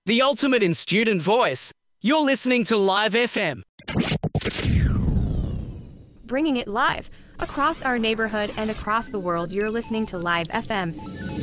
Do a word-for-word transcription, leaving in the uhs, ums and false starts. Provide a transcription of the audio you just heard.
the ultimate in student voice. You're listening to Live F M. Bringing it live across our neighborhood and across the world. You're listening to Live F M.